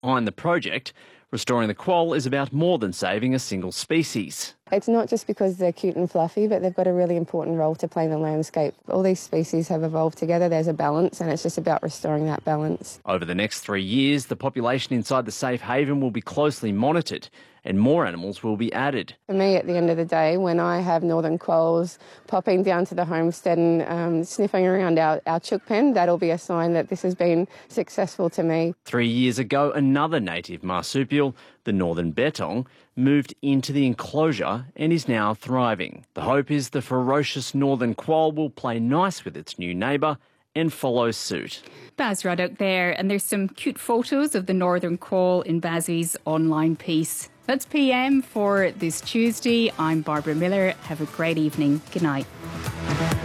behind the project. Restoring the quoll is about more than saving a single species. It's not just because they're cute and fluffy, but they've got a really important role to play in the landscape. All these species have evolved together, there's a balance, and it's just about restoring that balance. Over the next 3 years, the population inside the safe haven will be closely monitored and more animals will be added. For me, at the end of the day, when I have northern quolls popping down to the homestead and sniffing around our chook pen, that'll be a sign that this has been successful to me. 3 years ago, another native marsupial, the northern bettong, moved into the enclosure and is now thriving. The hope is the ferocious northern quoll will play nice with its new neighbour and follow suit. Baz Ruddock there, and there's some cute photos of the northern quoll in Bazzy's online piece. That's PM for this Tuesday. I'm Barbara Miller. Have a great evening. Good night.